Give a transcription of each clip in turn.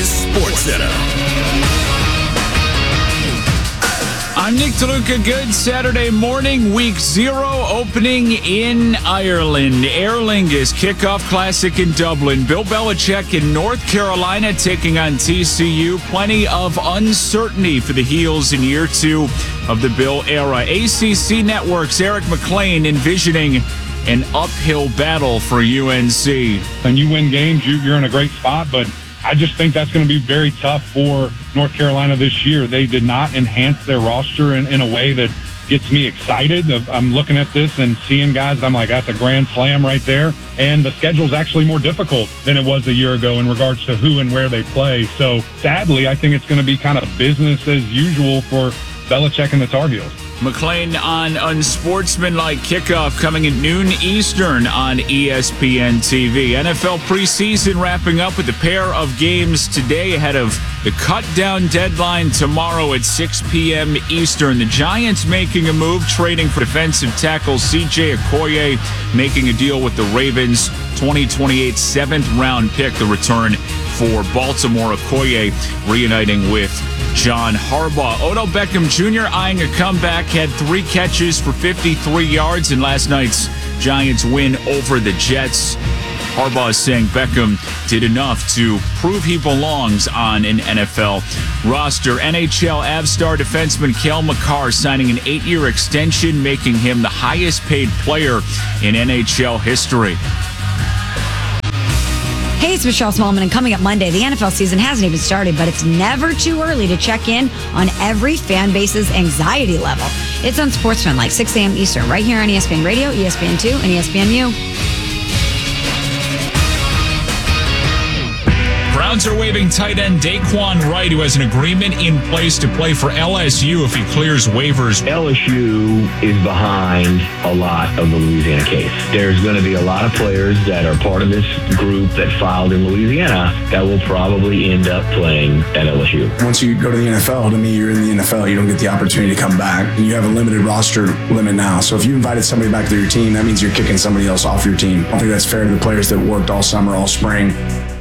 is SportsCenter. I'm Nick DeLuca. Good Saturday morning, week 0 opening in Ireland. Aer Lingus Kickoff Classic in Dublin. Bill Belichick in North Carolina taking on TCU. Plenty of uncertainty for the Heels in year 2 of the Bill era. ACC Network's Eric McLean envisioning an uphill battle for UNC. And you win games, you're in a great spot, but I just think that's going to be very tough for North Carolina this year. They did not enhance their roster in a way that gets me excited. I'm looking at this and seeing guys, I'm like, that's a grand slam right there. And the schedule's actually more difficult than it was a year ago in regards to who and where they play. So sadly, I think it's going to be kind of business as usual for Belichick and the Tar Heels. McLean on Unsportsmanlike Kickoff coming at noon Eastern on ESPN TV. NFL preseason wrapping up with a pair of games today ahead of the cut-down deadline tomorrow at 6 p.m. Eastern. The Giants making a move, trading for defensive tackle C.J. Okoye, making a deal with the Ravens. 2028 7th-round pick, the return for Baltimore. Okoye reuniting with John Harbaugh. Odell Beckham Jr. eyeing a comeback, had 3 catches for 53 yards in last night's Giants win over the Jets. Harbaugh is saying Beckham did enough to prove he belongs on an NFL roster. NHL Avs star defenseman Cale Makar signing an 8-year extension, making him the highest paid player in NHL history. Hey, it's Michelle Smallman, and coming up Monday, the NFL season hasn't even started, but it's never too early to check in on every fan base's anxiety level. It's on Sportsmanlike, 6 a.m. Eastern, right here on ESPN Radio, ESPN2, and ESPNU. Browns are waiving tight end Daquan Wright, who has an agreement in place to play for LSU if he clears waivers. LSU is behind a lot of the Louisiana case. There's going to be a lot of players that are part of this group that filed in Louisiana that will probably end up playing at LSU. Once you go to the NFL, to me, you're in the NFL. You don't get the opportunity to come back. And you have a limited roster limit now. So if you invited somebody back to your team, that means you're kicking somebody else off your team. I don't think that's fair to the players that worked all summer, all spring.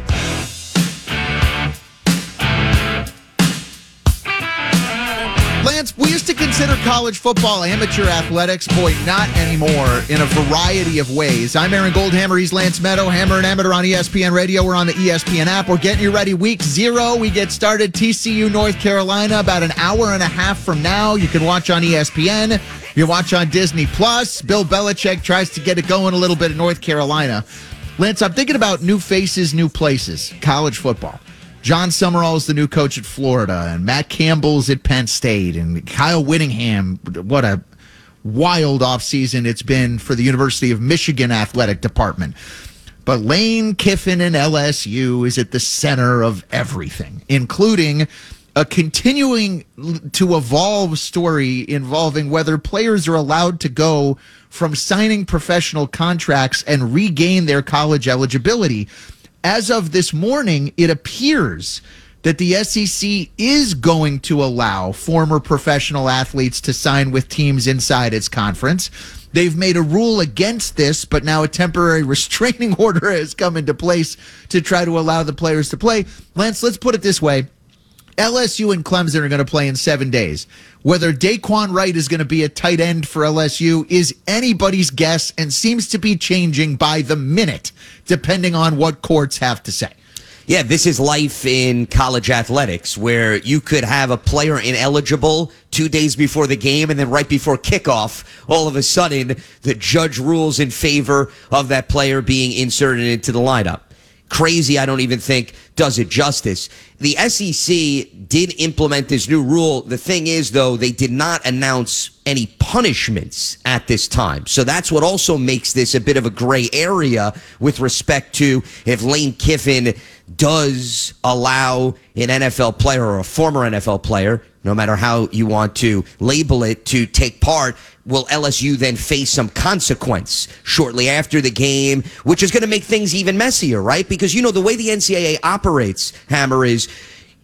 We used to consider college football amateur athletics. Boy, not anymore in a variety of ways. I'm Aaron Goldhammer. He's Lance Meadow. Hammer and Emmett are on ESPN Radio. We're on the ESPN app. We're getting you ready. Week 0. We get started TCU, North Carolina, about an hour and a half from now. You can watch on ESPN. You can watch on Disney+. Bill Belichick tries to get it going a little bit in North Carolina. Lance, I'm thinking about new faces, new places, college football. John Summerall is the new coach at Florida, and Matt Campbell's at Penn State, and Kyle Whittingham. What a wild offseason it's been for the University of Michigan athletic department. But Lane Kiffin and LSU is at the center of everything, including a continuing to evolve story involving whether players are allowed to go from signing professional contracts and regain their college eligibility. As of this morning, it appears that the SEC is going to allow former professional athletes to sign with teams inside its conference. They've made a rule against this, but now a temporary restraining order has come into place to try to allow the players to play. Lance, let's put it this way. LSU and Clemson are going to play in 7 days. Whether Daquan Wright is going to be a tight end for LSU is anybody's guess and seems to be changing by the minute, depending on what courts have to say. Yeah, this is life in college athletics, where you could have a player ineligible 2 days before the game, and then right before kickoff, all of a sudden, the judge rules in favor of that player being inserted into the lineup. Crazy, I don't even think does it justice. The SEC did implement this new rule. The thing is, though, they did not announce any punishments at this time. So that's what also makes this a bit of a gray area with respect to if Lane Kiffin does allow an NFL player or a former NFL player, no matter how you want to label it, to take part. Will LSU then face some consequence shortly after the game, which is going to make things even messier, right? Because, you know, the way the NCAA operates, Hammer, is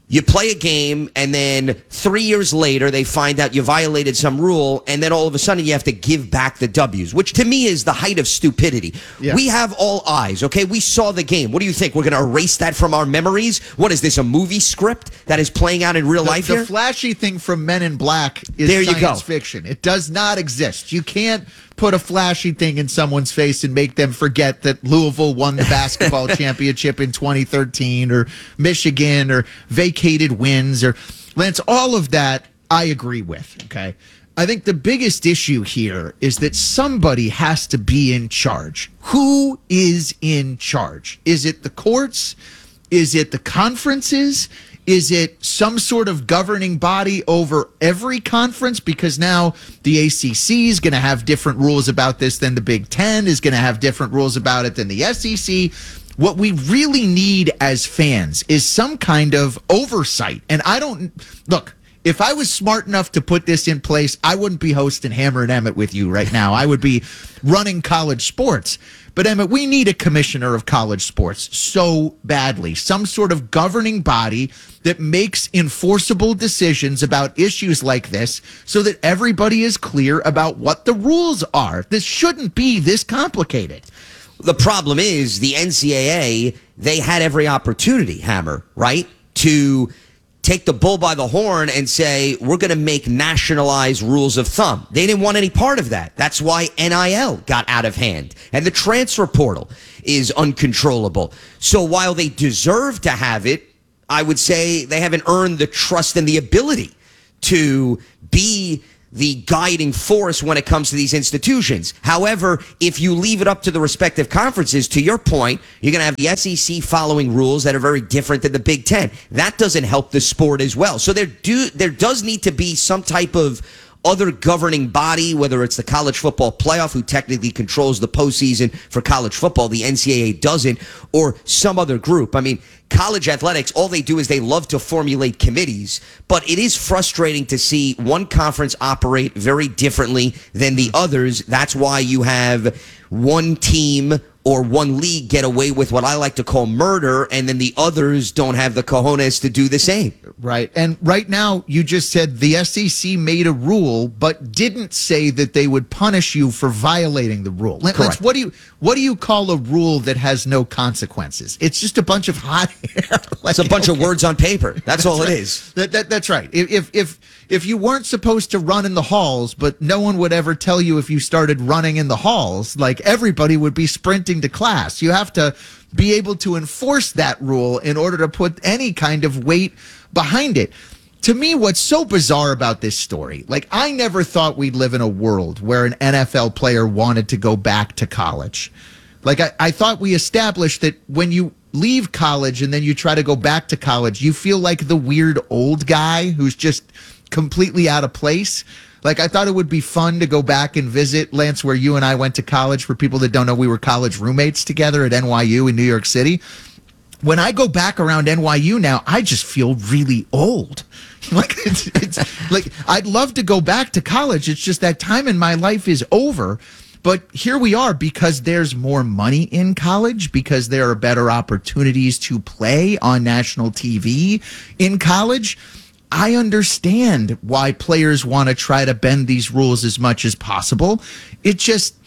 You play a game, and then 3 years later, they find out you violated some rule, and then all of a sudden you have to give back the W's, which to me is the height of stupidity. Yeah. We have all eyes, okay? We saw the game. What do you think? We're going to erase that from our memories? What is this, a movie script that is playing out in real life here? The flashy thing from Men in Black is science fiction. It does not exist. You can't put a flashy thing in someone's face and make them forget that Louisville won the basketball championship in 2013 or Michigan or vacated wins or Lance, all of that I agree with. Okay. I think the biggest issue here is that somebody has to be in charge. Who is in charge? Is it the courts? Is it the conferences? Is it some sort of governing body over every conference? Because now the ACC is going to have different rules about this than the Big Ten, is going to have different rules about it than the SEC. What we really need as fans is some kind of oversight. And look, if I was smart enough to put this in place, I wouldn't be hosting Hammer and Emmett with you right now. I would be running college sports. But Emmett, we need a commissioner of college sports so badly. Some sort of governing body that makes enforceable decisions about issues like this so that everybody is clear about what the rules are. This shouldn't be this complicated. The problem is the NCAA, they had every opportunity, Hammer, right, to take the bull by the horn and say, we're going to make nationalized rules of thumb. They didn't want any part of that. That's why NIL got out of hand. And the transfer portal is uncontrollable. So while they deserve to have it, I would say they haven't earned the trust and the ability to be the guiding force when it comes to these institutions. However, if you leave it up to the respective conferences, to your point, you're going to have the SEC following rules that are very different than the Big Ten. That doesn't help the sport as well. So there does need to be some type of other governing body, whether it's the college football playoff, who technically controls the postseason for college football, the NCAA doesn't, or some other group. I mean, college athletics, all they do is they love to formulate committees, but it is frustrating to see one conference operate very differently than the others. That's why you have one team or one league get away with what I like to call murder, and then the others don't have the cojones to do the same. Right. And right now, you just said the SEC made a rule, but didn't say that they would punish you for violating the rule. Correct. What do you call a rule that has no consequences? It's just a bunch of hot air. It's a bunch of words on paper. That's all right. It is. That's right. If you weren't supposed to run in the halls, but no one would ever tell you if you started running in the halls, like everybody would be sprinting to class. You have to be able to enforce that rule in order to put any kind of weight behind it. To me, what's so bizarre about this story, like I never thought we'd live in a world where an NFL player wanted to go back to college. Like I thought we established that when you leave college and then you try to go back to college, you feel like the weird old guy who's just completely out of place. Like, I thought it would be fun to go back and visit, Lance, where you and I went to college. For people that don't know, we were college roommates together at NYU in New York City. When I go back around NYU now, I just feel really old. Like, it's like, I'd love to go back to college. It's just that time in my life is over. But here we are, because there's more money in college, because there are better opportunities to play on national TV in college. I understand why players want to try to bend these rules as much as possible. It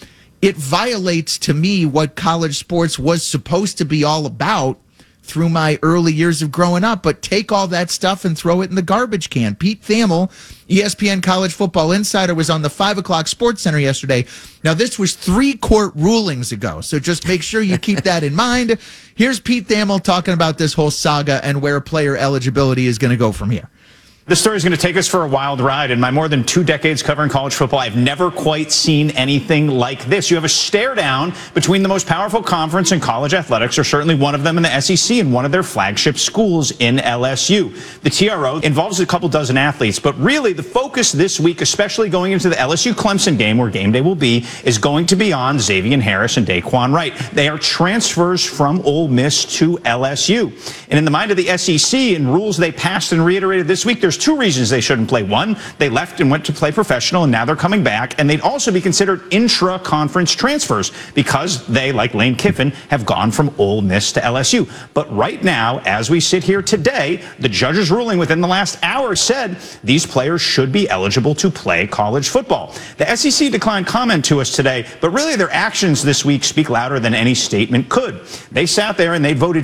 violates, to me, what college sports was supposed to be all about through my early years of growing up. But take all that stuff and throw it in the garbage can. Pete Thamel, ESPN College Football Insider, was on the 5 o'clock Sports Center yesterday. Now, this was 3 court rulings ago, so just make sure you keep that in mind. Here's Pete Thamel talking about this whole saga and where player eligibility is going to go from here. This story is going to take us for a wild ride. In my more than 2 decades covering college football, I've never quite seen anything like this. You have a stare down between the most powerful conference in college athletics, or certainly one of them in the SEC, and one of their flagship schools in LSU. The TRO involves a couple dozen athletes, but really the focus this week, especially going into the LSU-Clemson game, where game day will be, is going to be on Xavier Harris and Daquan Wright. They are transfers from Ole Miss to LSU. And in the mind of the SEC and rules they passed and reiterated this week, there's two reasons they shouldn't play. One, they left and went to play professional, and now they're coming back. And they'd also be considered intra-conference transfers because they, like Lane Kiffin, have gone from Ole Miss to LSU. But right now, as we sit here today, the judge's ruling within the last hour said these players should be eligible to play college football. The SEC declined comment to us today, but really their actions this week speak louder than any statement could. They sat there and they voted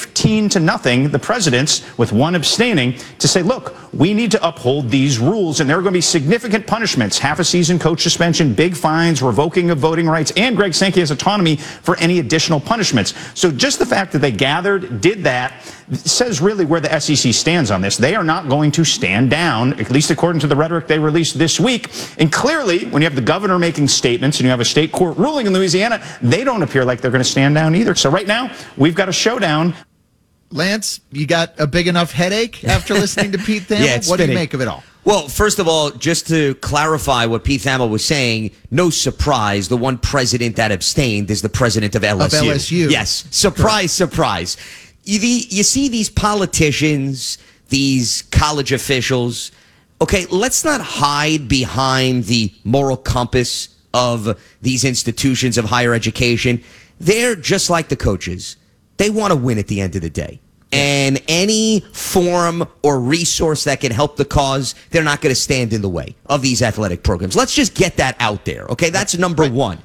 15-0, the presidents, with one abstaining, to say, look, we need to uphold these rules, and there are going to be significant punishments, half a season coach suspension, big fines, revoking of voting rights, and Greg Sankey has autonomy for any additional punishments. So just the fact that they gathered, did that, says really where the SEC stands on this. They are not going to stand down, at least according to the rhetoric they released this week. And clearly, when you have the governor making statements and you have a state court ruling in Louisiana, they don't appear like they're going to stand down either. So right now, we've got a showdown. Lance, you got a big enough headache after listening to Pete Thamel? Yeah, what do you make of it all? Well, first of all, just to clarify what Pete Thamel was saying, no surprise, the one president that abstained is the president of LSU. Of LSU. Yes. Surprise, surprise. You see these politicians, these college officials. Okay, let's not hide behind the moral compass of these institutions of higher education. They're just like the coaches. They want to win at the end of the day. And any form or resource that can help the cause, they're not going to stand in the way of these athletic programs. Let's just get that out there, okay? That's number one.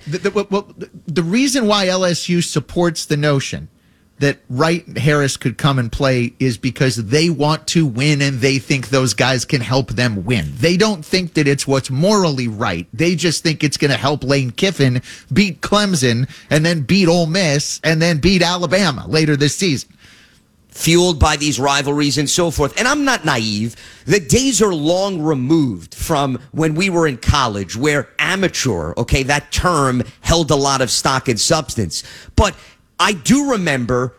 The reason why LSU supports the notion that Wright Harris could come and play is because they want to win and they think those guys can help them win. They don't think that it's what's morally right. They just think it's going to help Lane Kiffin beat Clemson and then beat Ole Miss and then beat Alabama later this season. Fueled by these rivalries and so forth. And I'm not naive. The days are long removed from when we were in college where amateur, okay, that term held a lot of stock and substance. But I do remember